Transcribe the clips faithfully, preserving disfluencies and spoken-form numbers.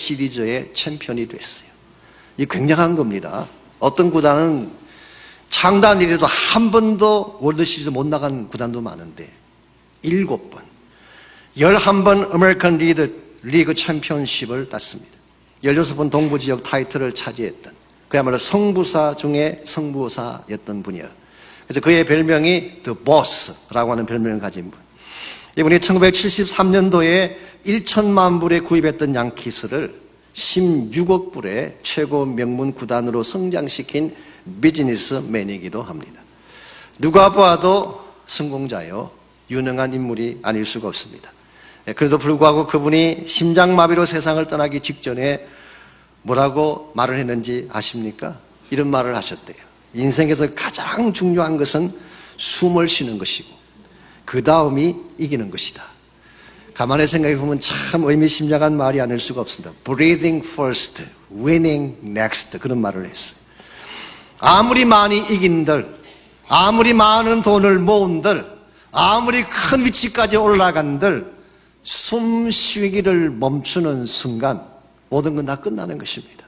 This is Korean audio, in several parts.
시리즈의 챔피언이 됐어요. 이 굉장한 겁니다. 어떤 구단은 창단 이래도 한 번도 월드 시리즈 못 나간 구단도 많은데 일곱 번, 열한 번 아메리칸 리그, 리그 챔피언십을 땄습니다. 열여섯 번 동부 지역 타이틀을 차지했던 그야말로 성부사 중에 성부사였던 분이에요. 그래서 그의 별명이 The Boss라고 하는 별명을 가진 분. 이분이 천구백칠십삼 년도에 천만 불에 구입했던 양키스를 십육억 불의 최고 명문 구단으로 성장시킨 비즈니스맨이기도 합니다. 누가 봐도 성공자요, 유능한 인물이 아닐 수가 없습니다. 그래도 불구하고 그분이 심장마비로 세상을 떠나기 직전에 뭐라고 말을 했는지 아십니까? 이런 말을 하셨대요. 인생에서 가장 중요한 것은 숨을 쉬는 것이고 그 다음이 이기는 것이다. 가만히 생각해 보면 참 의미심장한 말이 아닐 수가 없습니다. Breathing first, winning next, 그런 말을 했어요. 아무리 많이 이긴들, 아무리 많은 돈을 모은들, 아무리 큰 위치까지 올라간들 숨 쉬기를 멈추는 순간 모든 건 다 끝나는 것입니다.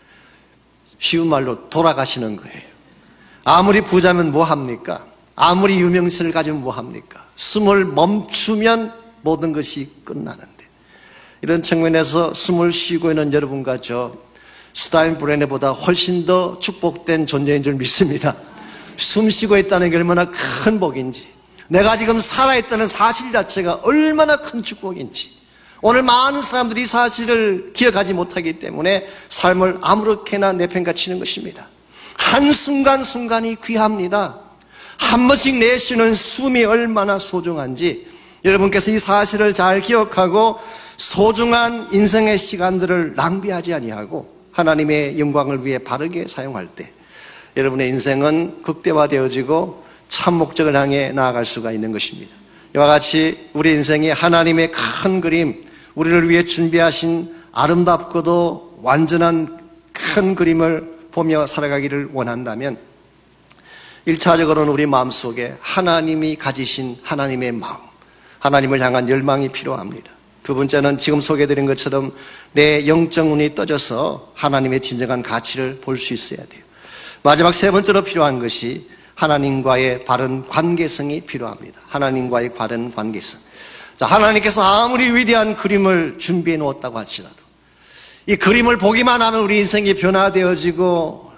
쉬운 말로 돌아가시는 거예요. 아무리 부자면 뭐 합니까? 아무리 유명세를 가지면 뭐 합니까? 숨을 멈추면 모든 것이 끝나는데, 이런 측면에서 숨을 쉬고 있는 여러분과 저 스타인브레네보다 훨씬 더 축복된 존재인 줄 믿습니다. 숨 쉬고 있다는 게 얼마나 큰 복인지, 내가 지금 살아있다는 사실 자체가 얼마나 큰 축복인지, 오늘 많은 사람들이 이 사실을 기억하지 못하기 때문에 삶을 아무렇게나 내팽개치는 것입니다. 한순간순간이 귀합니다. 한 번씩 내쉬는 숨이 얼마나 소중한지 여러분께서 이 사실을 잘 기억하고 소중한 인생의 시간들을 낭비하지 아니하고 하나님의 영광을 위해 바르게 사용할 때 여러분의 인생은 극대화되어지고 참 목적을 향해 나아갈 수가 있는 것입니다. 이와 같이 우리 인생이 하나님의 큰 그림, 우리를 위해 준비하신 아름답고도 완전한 큰 그림을 보며 살아가기를 원한다면 일차적으로는 우리 마음속에 하나님이 가지신 하나님의 마음, 하나님을 향한 열망이 필요합니다. 두 번째는 지금 소개해드린 것처럼 내 영적 눈이 떠져서 하나님의 진정한 가치를 볼 수 있어야 돼요. 마지막 세 번째로 필요한 것이 하나님과의 바른 관계성이 필요합니다. 하나님과의 바른 관계성. 자, 하나님께서 아무리 위대한 그림을 준비해 놓았다고 할지라도 이 그림을 보기만 하면 우리 인생이 변화되어지고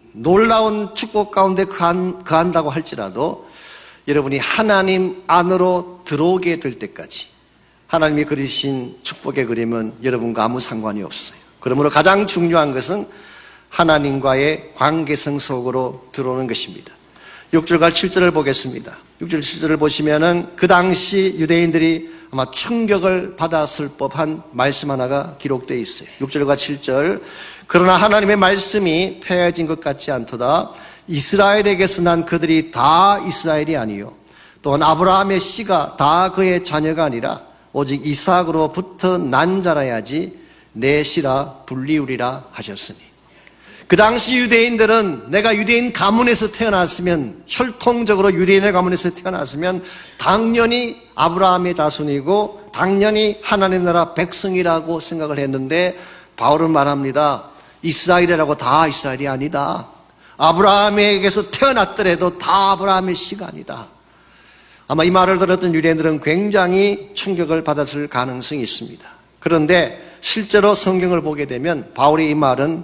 놀라운 축복 가운데 거한다고 할지라도 여러분이 하나님 안으로 들어오게 될 때까지 하나님이 그리신 축복의 그림은 여러분과 아무 상관이 없어요. 그러므로 가장 중요한 것은 하나님과의 관계성 속으로 들어오는 것입니다. 육 절과 칠 절을 보겠습니다. 육 절, 칠 절을 보시면은 그 당시 유대인들이 아마 충격을 받았을 법한 말씀 하나가 기록되어 있어요. 육 절과 칠 절. 그러나 하나님의 말씀이 폐해진 것 같지 않도다. 이스라엘에게서 난 그들이 다 이스라엘이 아니요, 또한 아브라함의 씨가 다 그의 자녀가 아니라 오직 이삭으로부터 난 자라야지 내 씨라 불리우리라 하셨으니, 그 당시 유대인들은 내가 유대인 가문에서 태어났으면, 혈통적으로 유대인의 가문에서 태어났으면 당연히 아브라함의 자손이고 당연히 하나님 나라 백성이라고 생각을 했는데 바울은 말합니다. 이스라엘이라고 다 이스라엘이 아니다. 아브라함에게서 태어났더라도 다 아브라함의 씨가 아니다. 아마 이 말을 들었던 유대인들은 굉장히 충격을 받았을 가능성이 있습니다. 그런데 실제로 성경을 보게 되면 바울의 이 말은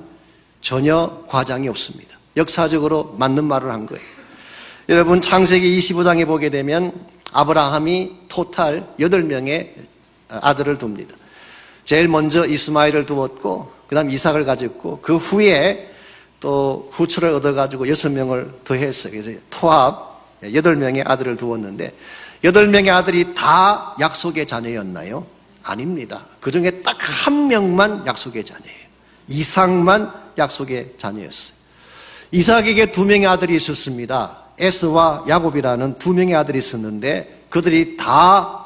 전혀 과장이 없습니다. 역사적으로 맞는 말을 한 거예요. 여러분, 창세기 이십오 장에 보게 되면 아브라함이 토탈 여덟 명의 아들을 둡니다. 제일 먼저 이스마엘을 두었고 그 다음 이삭을 가졌고 그 후에 또 후처를 얻어가지고 여섯 명을 더했어요. 그래서 토합 여덟 명의 아들을 두었는데 여덟 명의 아들이 다 약속의 자녀였나요? 아닙니다. 그 중에 딱 한 명만 약속의 자녀예요. 이삭만 약속의 자녀였어요. 이삭에게 두 명의 아들이 있었습니다. 에서와 야곱이라는 두 명의 아들이 있었는데 그들이 다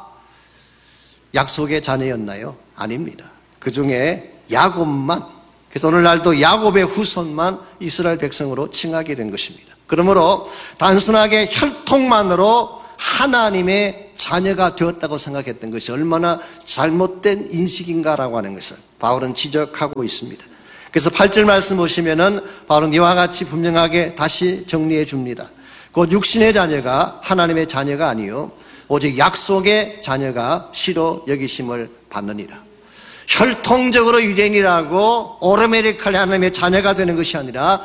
약속의 자녀였나요? 아닙니다. 그 중에 야곱만, 그래서 오늘날도 야곱의 후손만 이스라엘 백성으로 칭하게 된 것입니다. 그러므로 단순하게 혈통만으로 하나님의 자녀가 되었다고 생각했던 것이 얼마나 잘못된 인식인가라고 하는 것을 바울은 지적하고 있습니다. 그래서 팔 절 말씀 보시면은 바울은 이와 같이 분명하게 다시 정리해 줍니다. 곧 육신의 자녀가 하나님의 자녀가 아니요 오직 약속의 자녀가 시로 여기심을 받느니라. 혈통적으로 유대인이라고 오르메리칼리 하나님의 자녀가 되는 것이 아니라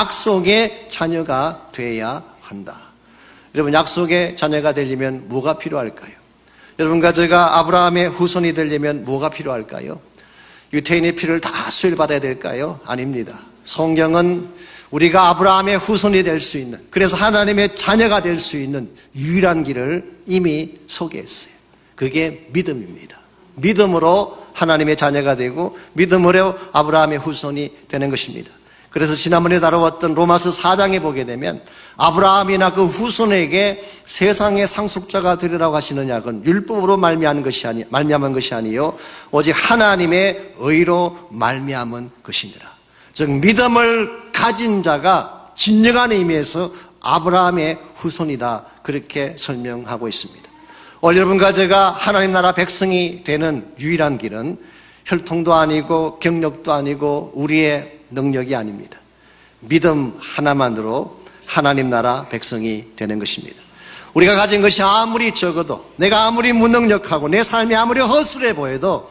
약속의 자녀가 되어야 한다. 여러분, 약속의 자녀가 되려면 뭐가 필요할까요? 여러분과 제가 아브라함의 후손이 되려면 뭐가 필요할까요? 유태인의 피를 다 수혈받아야 될까요? 아닙니다. 성경은 우리가 아브라함의 후손이 될 수 있는, 그래서 하나님의 자녀가 될 수 있는 유일한 길을 이미 소개했어요. 그게 믿음입니다. 믿음으로 하나님의 자녀가 되고 믿음으로 아브라함의 후손이 되는 것입니다. 그래서 지난번에 다루었던 로마서 사 장에 보게 되면 아브라함이나 그 후손에게 세상의 상속자가 되리라고 하시는 약은 율법으로 말미암은 것이 아니 말미암은 것이 아니요 오직 하나님의 의로 말미암은 것이니라. 즉 믿음을 가진 자가 진정한 의미에서 아브라함의 후손이다, 그렇게 설명하고 있습니다. 오늘 여러분과 제가 하나님 나라 백성이 되는 유일한 길은 혈통도 아니고 경력도 아니고 우리의 능력이 아닙니다. 믿음 하나만으로 하나님 나라 백성이 되는 것입니다. 우리가 가진 것이 아무리 적어도, 내가 아무리 무능력하고 내 삶이 아무리 허술해 보여도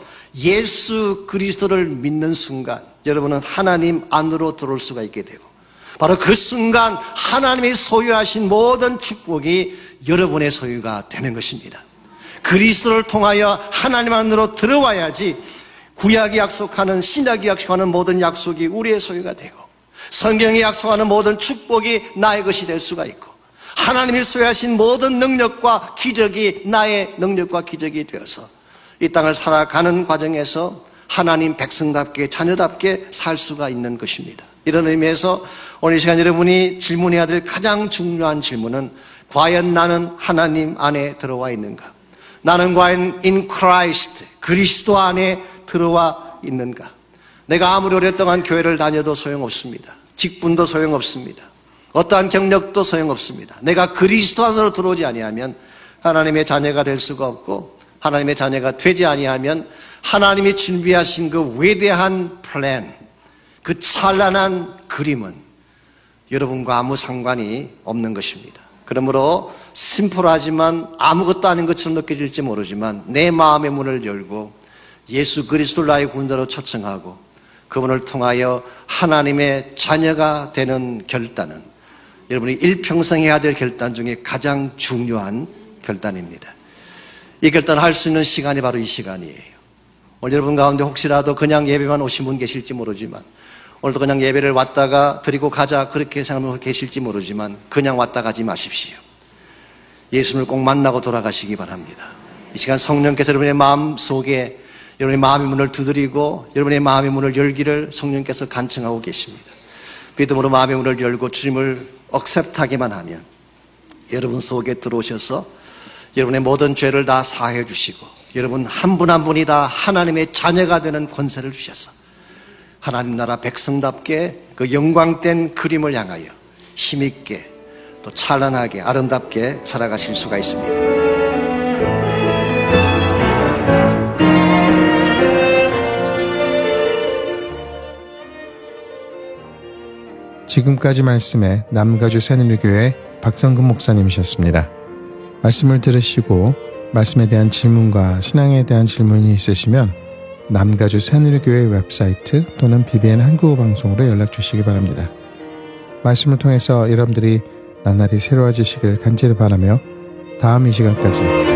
예수 그리스도를 믿는 순간 여러분은 하나님 안으로 들어올 수가 있게 되고, 바로 그 순간 하나님이 소유하신 모든 축복이 여러분의 소유가 되는 것입니다. 그리스도를 통하여 하나님 안으로 들어와야지 구약이 약속하는, 신약이 약속하는 모든 약속이 우리의 소유가 되고, 성경이 약속하는 모든 축복이 나의 것이 될 수가 있고, 하나님이 소유하신 모든 능력과 기적이 나의 능력과 기적이 되어서 이 땅을 살아가는 과정에서 하나님 백성답게, 자녀답게 살 수가 있는 것입니다. 이런 의미에서 오늘 이 시간 여러분이 질문해야 될 가장 중요한 질문은, 과연 나는 하나님 안에 들어와 있는가? 나는 과연 in Christ, 그리스도 안에 들어와 있는가? 내가 아무리 오랫동안 교회를 다녀도 소용없습니다. 직분도 소용없습니다. 어떠한 경력도 소용없습니다. 내가 그리스도 안으로 들어오지 아니하면 하나님의 자녀가 될 수가 없고, 하나님의 자녀가 되지 아니하면 하나님이 준비하신 그 위대한 플랜, 그 찬란한 그림은 여러분과 아무 상관이 없는 것입니다. 그러므로 심플하지만 아무것도 아닌 것처럼 느껴질지 모르지만 내 마음의 문을 열고 예수 그리스도를 나의 구원자로 초청하고 그분을 통하여 하나님의 자녀가 되는 결단은 여러분이 일평생 해야 될 결단 중에 가장 중요한 결단입니다. 이 결단을 할 수 있는 시간이 바로 이 시간이에요. 오늘 여러분 가운데 혹시라도 그냥 예배만 오신 분 계실지 모르지만, 오늘도 그냥 예배를 왔다가 드리고 가자 그렇게 생각하고 계실지 모르지만 그냥 왔다 가지 마십시오. 예수님을 꼭 만나고 돌아가시기 바랍니다. 이 시간 성령께서 여러분의 마음 속에 여러분의 마음의 문을 두드리고 여러분의 마음의 문을 열기를 성령께서 간청하고 계십니다. 믿음으로 마음의 문을 열고 주님을 억셉트하기만 하면 여러분 속에 들어오셔서 여러분의 모든 죄를 다 사해 주시고 여러분 한 분 한 분이 다 하나님의 자녀가 되는 권세를 주셔서 하나님 나라 백성답게 그 영광된 그림을 향하여 힘있게 또 찬란하게 아름답게 살아가실 수가 있습니다. 지금까지 말씀에 남가주 새누리교회 박성근 목사님이셨습니다. 말씀을 들으시고 말씀에 대한 질문과 신앙에 대한 질문이 있으시면 남가주 새누리교회 웹사이트 또는 비비엔 한국어 방송으로 연락 주시기 바랍니다. 말씀을 통해서 여러분들이 나날이 새로워지시길 간절히 바라며 다음 이 시간까지